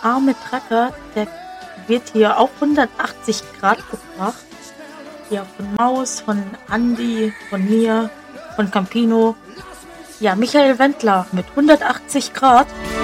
arme Trecker, der wird hier auf 180 Grad gebracht. Ja, von Maus, von Andi, von mir, von Campino. Ja, Michael Wendler mit 180 Grad.